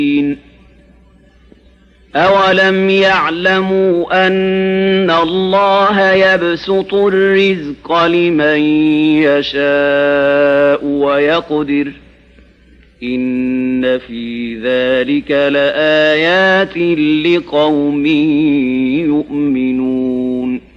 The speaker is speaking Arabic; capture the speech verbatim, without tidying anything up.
أَوَلَمْ يَعْلَمُوا أَنَّ اللَّهَ يَبْسُطُ الرِّزْقَ لِمَن يَشَاءُ وَيَقْدِرُ ۚ إِنَّ فِي ذَٰلِكَ لَآيَاتٍ لِّقَوْمٍ يُؤْمِنُونَ